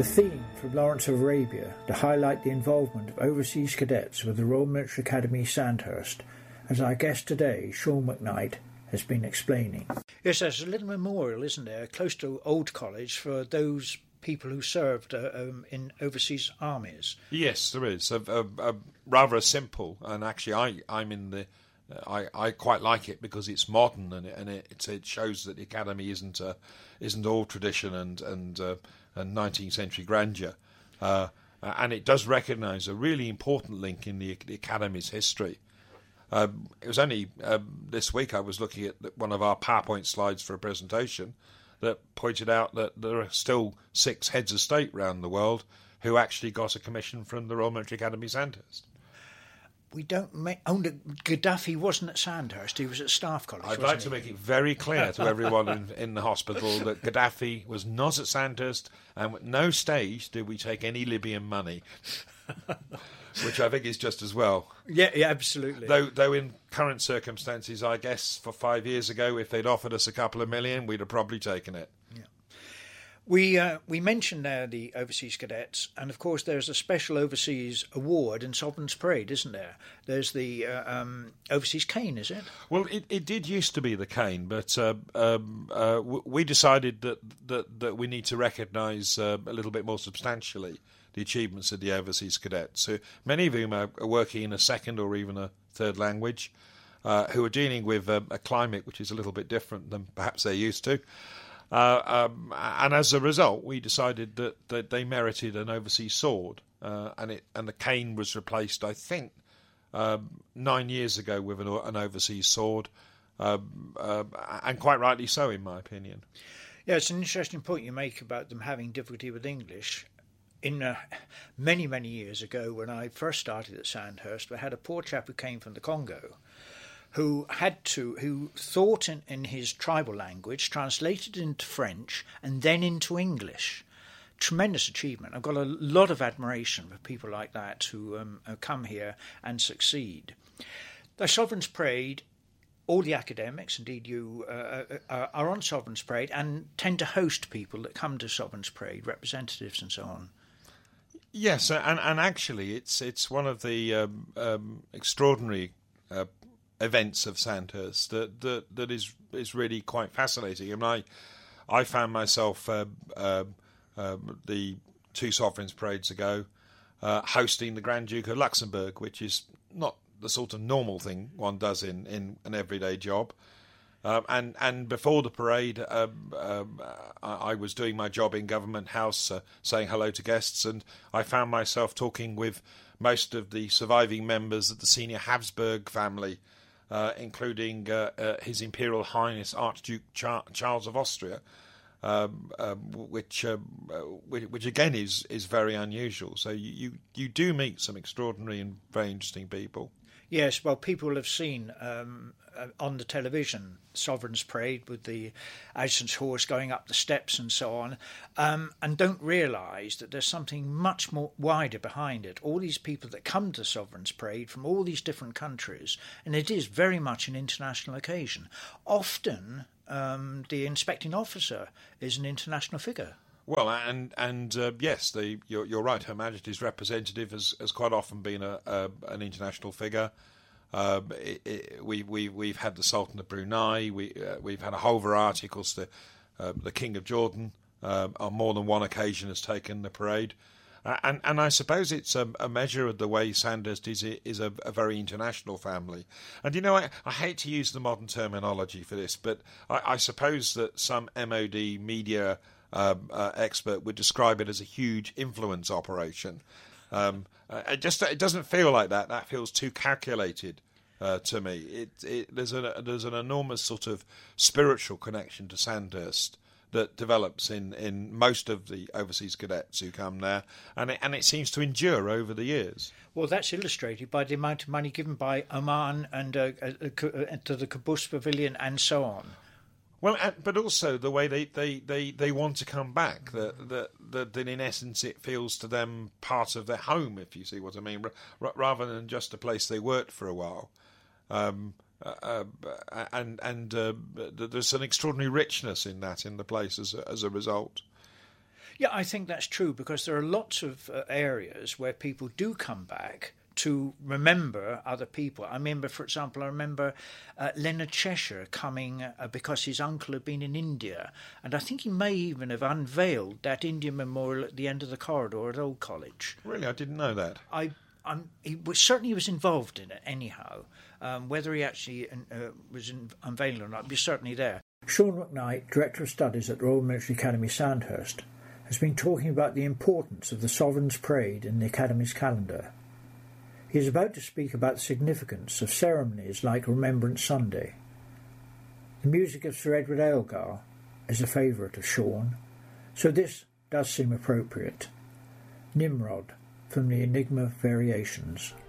The theme from Lawrence of Arabia to highlight the involvement of overseas cadets with the Royal Military Academy Sandhurst, as our guest today, Sean McKnight, has been explaining. Yes, there's a little memorial, isn't there, close to Old College for those people who served in overseas armies. Yes, there is. Rather simple, and actually I'm in the... I quite like it because it's modern and it shows that the academy isn't all tradition and 19th century grandeur, and it does recognise a really important link in the academy's history. It was only this week I was looking at one of our PowerPoint slides for a presentation that pointed out that there are still 6 heads of state around the world who actually got a commission from the Royal Military Academy Sandhurst. We don't Gaddafi wasn't at Sandhurst, he was at Staff College. I'd like to make it very clear to everyone in the hospital that Gaddafi was not at Sandhurst, and at no stage did we take any Libyan money, which I think is just as well. Yeah, absolutely. Though in current circumstances, I guess for 5 years ago, if they'd offered us a couple of million, we'd have probably taken it. Yeah. We mentioned there the overseas cadets, and of course there's a special overseas award in Sovereign's Parade, isn't there? There's the overseas cane, is it? Well, it did used to be the cane, but we decided that we need to recognise a little bit more substantially the achievements of the overseas cadets, so many of whom are working in a second or even a third language, who are dealing with a climate which is a little bit different than perhaps they're used to. And as a result, we decided that they merited an overseas sword, and the cane was replaced, I think, 9 years ago with an overseas sword, and quite rightly so, in my opinion. Yeah, it's an interesting point you make about them having difficulty with English. In many, many years ago, when I first started at Sandhurst, we had a poor chap who came from the Congo, who thought in his tribal language, translated into French, and then into English. Tremendous achievement. I've got a lot of admiration for people like that who come here and succeed. The Sovereign's Parade, all the academics, indeed you, are on Sovereign's Parade and tend to host people that come to Sovereign's Parade, representatives and so on. Yes, and actually it's one of the extraordinary events of Sandhurst that is really quite fascinating. I mean, I found myself the 2 Sovereigns Parades ago hosting the Grand Duke of Luxembourg, which is not the sort of normal thing one does in an everyday job. And before the parade, I was doing my job in Government House, saying hello to guests, and I found myself talking with most of the surviving members of the senior Habsburg family, including His Imperial Highness Archduke Charles of Austria, which again is very unusual. So you do meet some extraordinary and very interesting people. Yes, well, people have seen on the television Sovereign's Parade with the Adjutant's horse going up the steps and so on, and don't realise that there's something much more wider behind it. All these people that come to Sovereign's Parade from all these different countries, and it is very much an international occasion. Often the inspecting officer is an international figure. Well, and yes, you're right. Her Majesty's representative has quite often been an international figure. We've had the Sultan of Brunei. We've had a whole variety. Of course, the King of Jordan on more than one occasion has taken the parade, and I suppose it's a measure of the way Sandhurst is a very international family. And you know, I hate to use the modern terminology for this, but I suppose that some MOD media expert would describe it as a huge influence operation. It doesn't feel like that. That feels too calculated to me. There's an enormous sort of spiritual connection to Sandhurst that develops in most of the overseas cadets who come there, and it seems to endure over the years. Well, that's illustrated by the amount of money given by Oman and to the Qaboos Pavilion and so on. Well, but also the way they want to come back, that in essence it feels to them part of their home, if you see what I mean, rather than just a place they worked for a while. There's an extraordinary richness in the place as a result. Yeah, I think that's true because there are lots of areas where people do come back to remember other people. I remember Leonard Cheshire coming because his uncle had been in India, and I think he may even have unveiled that Indian memorial at the end of the corridor at Old College. Really, I didn't know that. He was involved in it anyhow. Whether he actually was unveiling or not, he was certainly there. Sean McKnight, Director of Studies at the Royal Military Academy Sandhurst, has been talking about the importance of the Sovereign's Parade in the Academy's calendar. He is about to speak about the significance of ceremonies like Remembrance Sunday. The music of Sir Edward Elgar is a favourite of Sean, so this does seem appropriate. Nimrod from the Enigma Variations.